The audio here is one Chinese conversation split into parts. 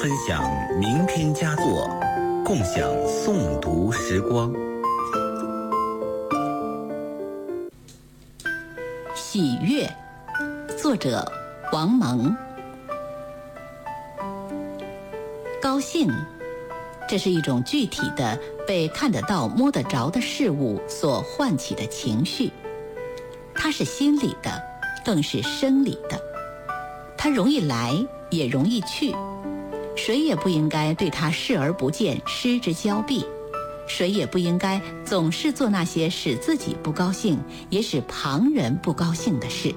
分享名篇佳作，共享诵读时光。 喜悦，作者王蒙。高兴，这是一种具体的被看得到摸得着的事物所唤起的情绪，它是心理的，更是生理的，它容易来也容易去，谁也不应该对它视而不见，失之交臂，谁也不应该总是做那些使自己不高兴也使旁人不高兴的事。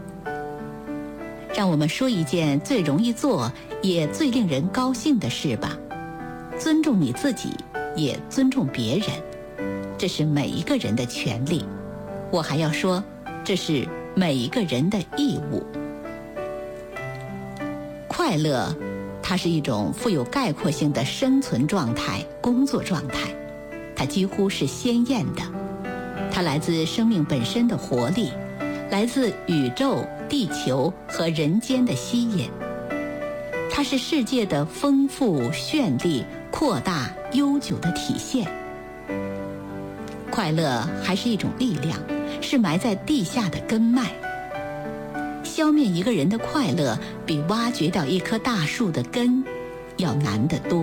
让我们说一件最容易做也最令人高兴的事吧，尊重你自己，也尊重别人，这是每一个人的权利。我还要说，这是每一个人的义务。快乐，它是一种富有概括性的生存状态、工作状态，它几乎是鲜艳的，它来自生命本身的活力，来自宇宙、地球和人间的吸引，它是世界的丰富、绚丽、扩大、悠久的体现。快乐还是一种力量，是埋在地下的根脉。消灭一个人的快乐，比挖掘掉一棵大树的根要难得多。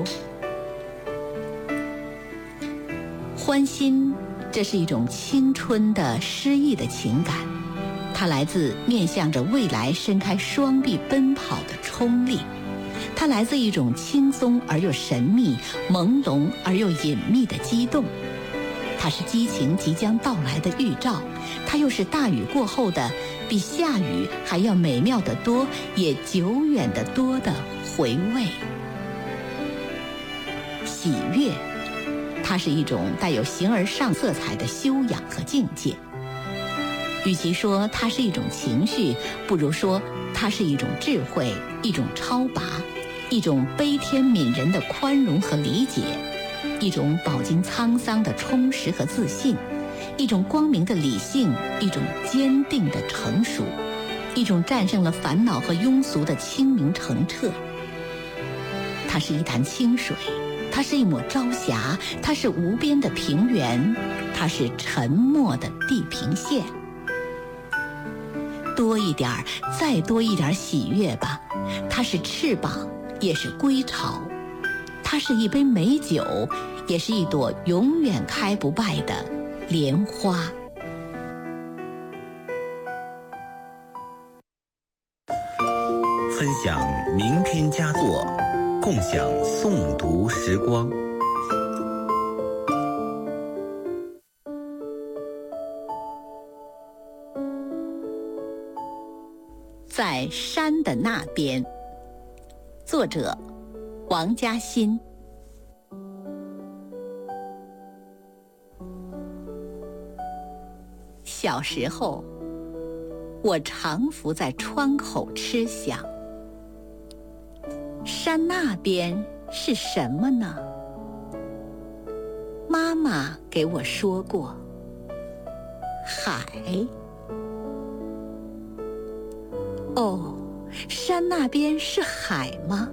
欢欣，这是一种青春的诗意的情感，它来自面向着未来伸开双臂奔跑的冲力，它来自一种轻松而又神秘、朦胧而又隐秘的激动，它是激情即将到来的预兆，它又是大雨过后的比下雨还要美妙得多，也久远得多的回味。喜悦，它是一种带有形而上色彩的修养和境界。与其说它是一种情绪，不如说它是一种智慧，一种超拔，一种悲天悯人的宽容和理解，一种饱经沧桑的充实和自信，一种光明的理性，一种坚定的成熟，一种战胜了烦恼和庸俗的清明澄澈。它是一潭清水，它是一抹朝霞，它是无边的平原，它是沉默的地平线。多一点儿，再多一点喜悦吧，它是翅膀，也是归巢，它是一杯美酒，也是一朵永远开不败的莲花。 分享名篇佳作，共享诵读时光。 在山的那边，作者王嘉欣。小时候，我常伏在窗口痴想，山那边是什么呢？妈妈给我说过，海。哦，山那边是海吗？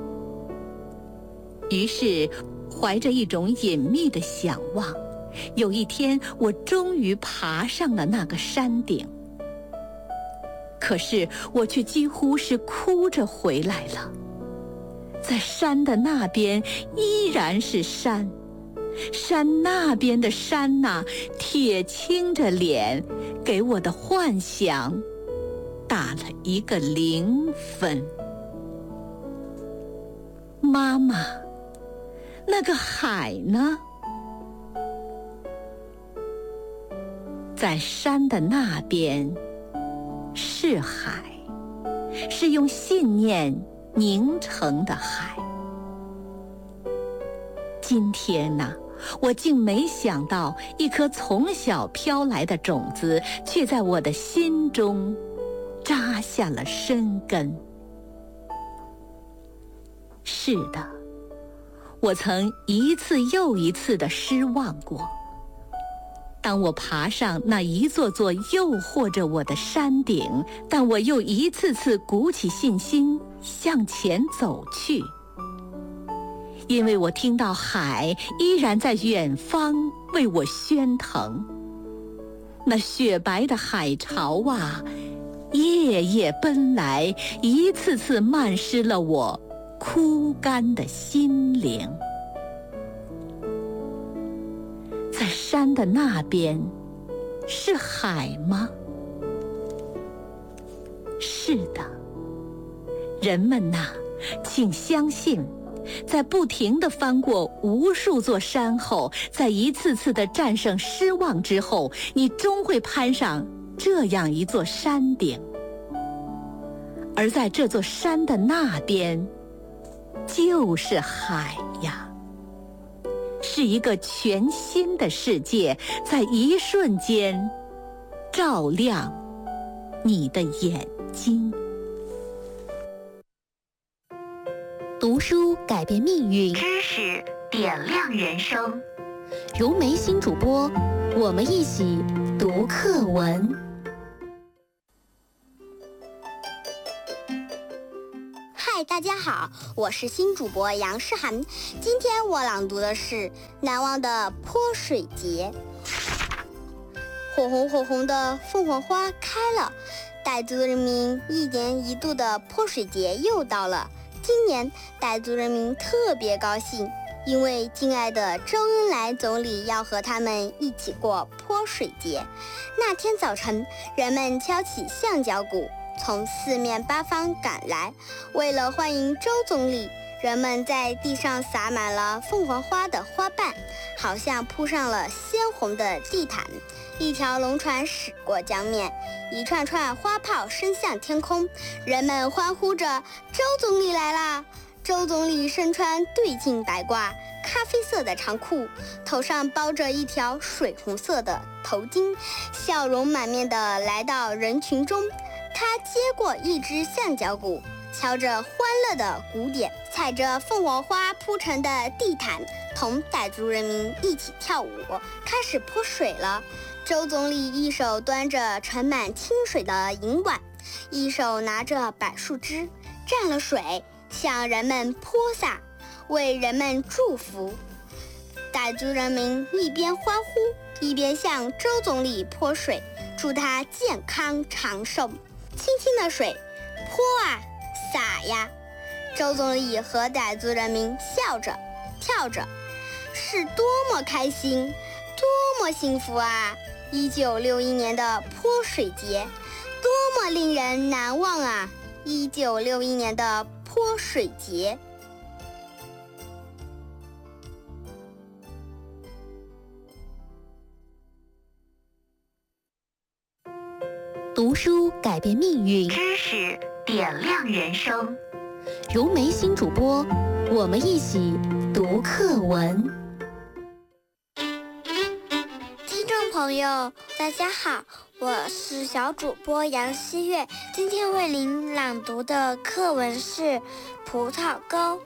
于是，怀着一种隐秘的想望，有一天我终于爬上了那个山顶。可是我却几乎是哭着回来了。在山的那边依然是山，山那边的山呐，铁青着脸，给我的幻想打了一个0分。妈妈，那个海呢？在山的那边是海，是用信念凝成的海。今天呢，我竟没想到一颗从小飘来的种子，却在我的心中扎下了深根。是的，我曾一次又一次地失望过。当我爬上那一座座诱惑着我的山顶，但我又一次次鼓起信心向前走去。 因为我听到海依然在远方为我喧腾。那雪白的海潮啊，夜夜奔来，一次次漫湿了我枯干的心灵。在山的那边，是海吗？是的，人们呐，请相信，在不停地翻过无数座山后，在一次次的战胜失望之后，你终会攀上这样一座山顶。而在这座山的那边，就是海呀，是一个全新的世界，在一瞬间照亮你的眼睛。 读书改变命运， 知识点亮人生。 如梅新主播，我们一起读课文。 嗨，大家好，我是新主播杨诗涵。今天我朗读的是《难忘的泼水节》。火红火红的凤凰花开了，傣族人民一年一度的泼水节又到了。今年傣族人民特别高兴，因为敬爱的周恩来总理要和他们一起过泼水节。那天早晨，人们敲起象脚鼓，从四面八方赶来。为了欢迎周总理，人们在地上撒满了凤凰花的花瓣，好像铺上了鲜红的地毯。一条龙船驶过江面，一串串花炮升向天空，人们欢呼着：“周总理来啦！”周总理身穿对襟白褂、咖啡色的长裤，头上包着一条水红色的头巾，笑容满面地来到人群中。他接过一只象脚鼓，敲着欢乐的鼓点，踩着凤凰花铺成的地毯，同傣族人民一起跳舞，开始泼水了。周总理一手端着盛满清水的银碗，一手拿着柏树枝，蘸了水向人们泼洒，为人们祝福。傣族人民一边欢呼，一边向周总理泼水，祝他健康长寿。轻轻的水泼啊洒呀，周总理和傣族人民笑着跳着，是多么开心，多么幸福啊！1961年的泼水节，多么令人难忘啊！1961年的泼水节。 读书改变命运， 知识点亮人生。 如梅新主播，我们一起读课文。 听众朋友，大家好，我是小主播杨希月，今天为您朗读的课文是《葡萄沟》。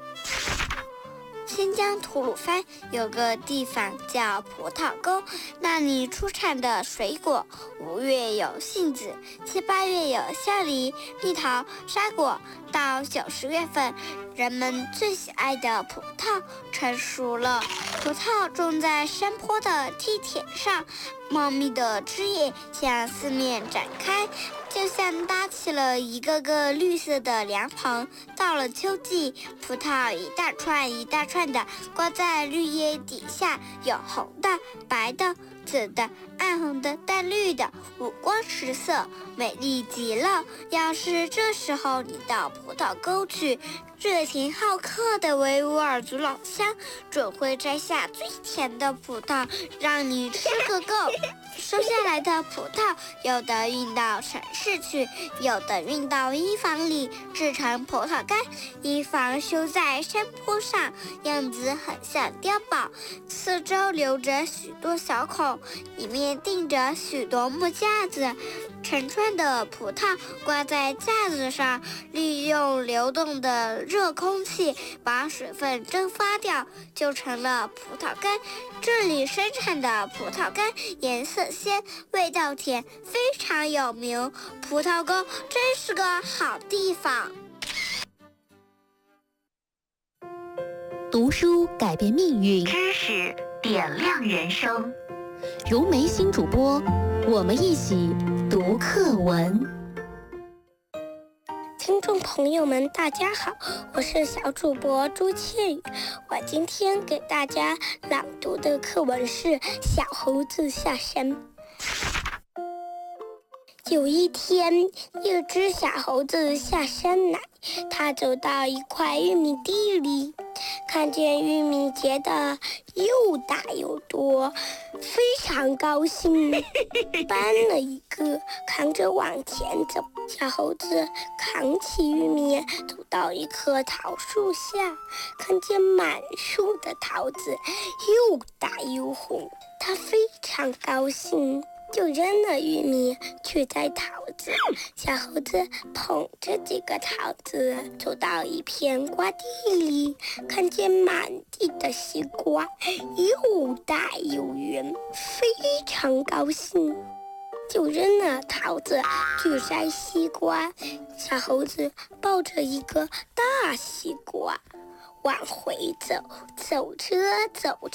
新疆吐鲁番有个地方叫葡萄沟，那里出产的水果，5月有杏子，7、8月有香梨、蜜桃、沙果，到9、10月份，人们最喜爱的葡萄成熟了。葡萄种在山坡的梯田上，茂密的枝叶向四面展开，就像搭起了一个个绿色的凉棚。到了秋季，葡萄一大串一大串的挂在绿叶底下，有红的、白的、紫的、暗红的、淡绿的，五光十色，美丽极了。要是这时候你到葡萄沟去，热情好客的维吾尔族老乡准会摘下最甜的葡萄让你吃个够。收下来的葡萄，有的运到城市去，有的运到衣房里制成葡萄干。衣房修在山坡上，样子很像碉堡，四周留着许多小孔，里面钉着许多木架子。成串的葡萄挂在架子上，利用流动的热空气把水分蒸发掉，就成了葡萄干。这里生产的葡萄干颜色鲜，味道甜，非常有名。葡萄沟真是个好地方。 读书改变命运， 知识点亮人生。 如梅新主播，我们一起读课文。 听众朋友们，大家好，我是小主播朱倩宇。我今天给大家朗读的课文是《小猴子下山》。有一天，一只小猴子下山来，它走到一块玉米地里，看见玉米结得又大又多，非常高兴，搬了一个，扛着往前走。小猴子扛起玉米，走到一棵桃树下，看见满树的桃子又大又红，它非常高兴，就扔了玉米去摘桃子。小猴子捧着几个桃子走到一片瓜地里，看见满地的西瓜又大又圆，非常高兴，就扔了桃子去摘西瓜。小猴子抱着一个大西瓜往回走，走着走